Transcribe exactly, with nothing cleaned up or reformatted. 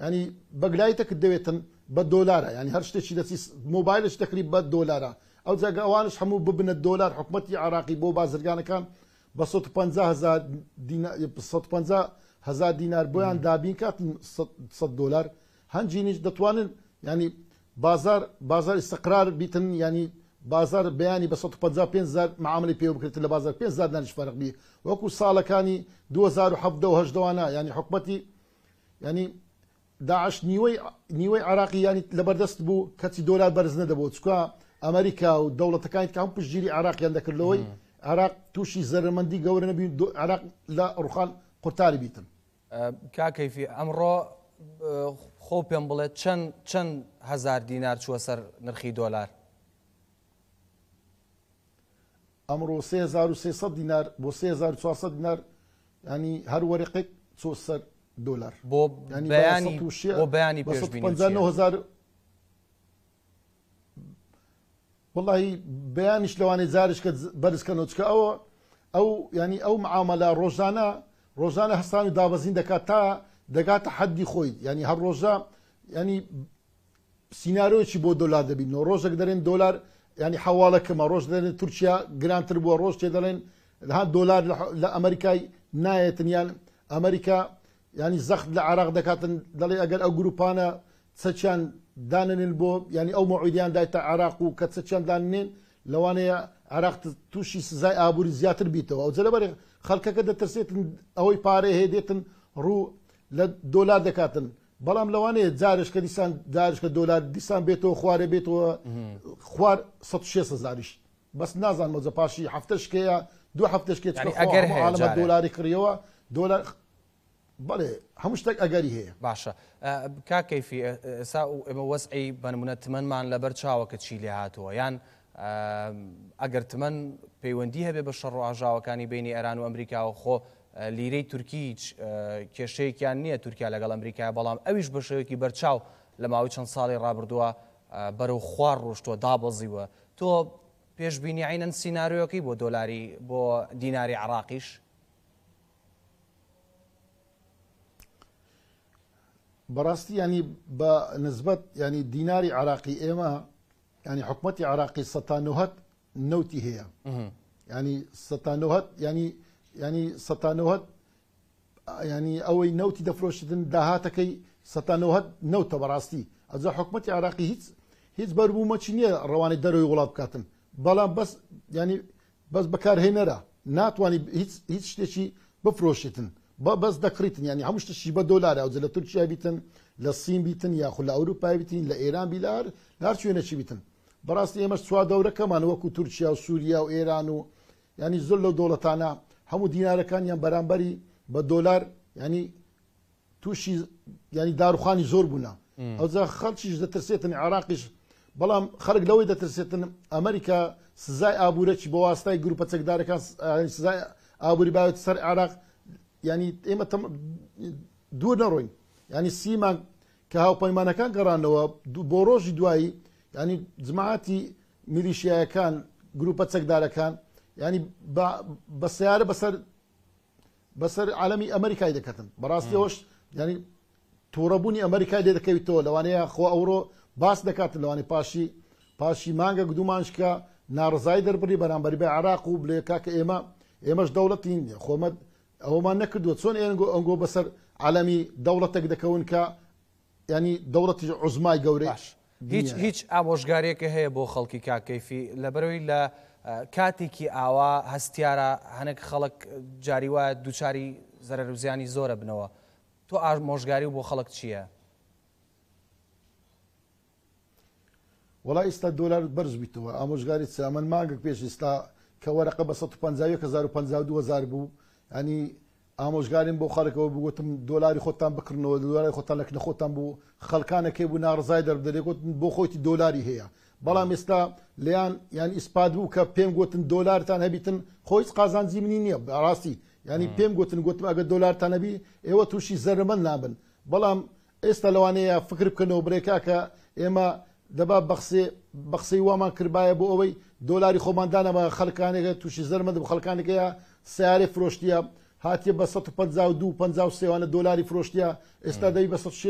ینی بەگلایتەکە دەوێتن بە دۆلارە ینی هەر شتێکی دەچی مۆبایلش تقریب بە دۆلارە ئەو جاگە ئەوانش هەموو ببنە دۆلار حکوومەتی عراقی بۆ بازرگانەکان بە سەد و پەنجا هەزار دینار بۆیان دابین کاتن سەد دۆلار هەنجینیش دەتوانن ینی بازار بازار استقرار بیتن ینی بازار بەیانی بە سەد و پەنجا و پێنج هەزار معاملەی پێ بکرێت لە بازار پێنج هەزار دانیش فەرق بی وەکو ساڵەکانی دوو هەزار و هەفت و هەشت وانە ینی حکوومەتی ینی داعش نیوەی نیوەی عراقی ینی لەبەردەست بوو کەچی دۆلار بەرز نەدەبوو چکە ئەمریکا و دەوڵەتەکانی کە هەم پشتگیری عراقیان دەکردەوەی عراق تووشی زەرمەندی گەورە نەبی عراق لە ڕوخان قورتاری بیتن. کاکەیفی ئەمڕۆ خۆ پێم بڵێت چەند چەند هەزار دینار چووە سەر نرخی دۆلار؟ ئەمڕۆ سێ هەزار و سێسەد دینار بۆ سێ هەزار و چوارسەد دینار ینی هەر وەرەقێک چوە سەر دۆلار بۆ بەیانی بۆ بەیانی پێشبینی هەزار وڵی بەیانیش لەوانێ جارش کە بەرزکەنەوە چکە ئەوە ئەو ینی ئەو معامەلە ڕۆژانە ڕۆژانە هەستان و دابەزین دەکات تا دەگاتە حەدی خۆی ینی هەر ڕۆژە ینی سینارۆیەکی بۆ دۆلار دەبینەوە ڕۆژێک دەرێن دۆلار ینی حواڵەکەمە ڕۆژ دەرێن تورکیا گرانتر بووە ڕۆژ تێ دەڵێن ها دۆلار لە ئەمریکای نایەتن یان ئەمریکا ینی زەخت لە عراق دەکاتن دەڵێ ئەگەر ئەو گروپانە چەچیان دانێن بۆ ینی ئەو مەعیدیان دایتە عراق و کە چەچیان دانێن لەوانەیە عراق تووشی سزای ئابووری زیاتر بیتەوە ئەو جەلەبەر خەڵکەکە دەترسێتن ئەوەی پارەی هەیە دێتن ڕوو لە دۆلار دەکاتن بەڵام لەوانەیە جارش کە دیسان جارش کە دۆلار دیسان بێتەوە خوارێ بێتەوە خوار سەد و شێست هەزاریش بەس نازانمە جە پاشی هەفتەشکەیە دوو هەفتەشکێت ئەگەر عالەمە دۆلاری کڕیەوە دۆلار بەڵێ هەموو شتێک ئەگەری هەیە. باشە کاکەیفی ئێستا ئێمە وەسعی بەنمونە تمەنمان لەبەر چاوەکە چی لێ هاتووە یان ئەگەر تمەن پەیوەندی هەبێ بە شەڕ و ئاژاوەکانی بینی ئێران و ئەمریکا و خۆ لیرەی تورکی کێشەیەکیان نییە تورکیا لەگەڵ ئەمریکا بەڵام ئەویش بە شێوەیەکی بەرچاو لە ماوەی چەند ساڵی ڕابردووە بەرەو خوار ڕۆشتووە دابەزیوە تۆ پێشبینی عینەن سیناریۆکەی بۆ دۆلاری بۆ دیناری عراقیش؟ بەڕاستی ینی بە نسبەت ینی دیناری عراقی ئێمە ینی حکوومەتی عراقی سەتانوهەت نەوتی هەیە ینی سەتانوهەت ینی ینی سەتانوهەت ینی ئەوەی نەوتی دەفرۆشتن داهاتەکەی سەتانوهەت نەوتە بەڕاستی ئەجا حکوومەتی عراقی هیچ هیچ بەربوومەچی نییە ڕەوانی دەرەوەی وڵات بکاتن بەڵام بەس ینی بەس بەکارهێنەرە ناتوانانی هیچ شتێکی بفرۆشتن بەس دەکڕیتن ینی هەموو شتێکی بە دۆلارە ئەوجە لە تورکیا بیتن لە سین بیتن یاخود لە ئەوروپای بیتین لە ئێران بیلار لە هەر شوێنەی بیتن بەڕاستی ئێمەش چوا دەورەکەمان وەکو تورکیا و سووریا و ئێران و ینی زۆر لەو دۆڵەتانە هەموو دینارەکانیان بەرامبەری بە دۆلار ینی تووشی ینی داروخانی زۆر بوونە ئەوجا خەڵکیش دەترسێتن عراقیش بەڵام خەڵک لەوەی دەترسێتن ئەمریکا سزای ئابوورەکی بە واستای گروپە چەکدارەکان سزای ئابووری باوێت سەر عراق ینی ئێمە دوور نەڕۆین ینی سیمان کە هاوپەیمانەکان گەڕانەوە بۆ ڕۆژی دوایی ینی جماعەتی میلیشیایەکان گروپە چەکدارەکان ینی بە سیارە بەسەر بەسەر عالەمی ئەمریکای دەکەتن بەڕاستی ئەوش ینی تووڕەبوونی ئەمریکای لێ دەکەویتەوە لەوانەیە خۆ ئەوڕۆ باس دەکاتن لەوانەی پاشی پاشی مانگە دوومانشکە ناڕزای دەربڕی بەرامبەری بە عراق و بڵێ کاکە ئێمە ئێمەش دەوڵەتین خۆمەت ئەومان نەکردووە چۆن ئێنگۆ ئەنگۆ بەسەر عالەمی دەوڵەتێک دەکەون کە ینی دەوڵەتی عوزمای گەورەی هیچ هیچ ئامۆژگارێکە هەیە بۆ خەڵکی کاکەیفی لەبەرەوەی لە کاتێکی ئاوا هەستیارە هەنێک خەڵک جاری وایە دووچاری زەرەر و زیانی زۆرە بنەوە تۆ ئامۆژگاری بۆ خەڵک چییە؟ وڵای ئێستا دۆلار بەرز بیتەوە ئامۆژگاری چامەن مانگێک پێش ئێستا کە وەرەقە بە سەد و پەنجا و یەک هەزار و پەنجا و دوو هەزار بوو ینی ئامۆژگاریم بۆ خەڵکەوە بگوتم دۆلاری خۆتان بکردنەوە دۆلاری خۆتان لە خۆتان بوو خەڵکانەکەی بوو ناڕزای دەردەرێگوت بۆ خۆتی دۆلاری هەیە بەڵام ئێستا لیان ینی ئیسپات بوو کە پێم گوتن دۆلارتان هەبیتن خۆی قازانجی منی نییە ڕاستی ینی پێم گوتن گوتم ئەگە دۆلارتان هەبی ئێوە تووشی زەرمەند نابن بەڵام ئێستا لەوانەیە فکر بکەنەوە برێکا کە ئێمە دەبا بەخسێ بەخسەی وامان کردبایە بۆ ئەوەی دۆلاری خۆماندانەمە خەڵکانێکە تووشی زەرمەند بە خەڵکانێکەیە سیارێ فرۆشتیە هاتیە بە سەد و پەنجا و دوو پەنجا و سێوانە دۆلاری فرۆشتیە ئێستا دەی بە سەد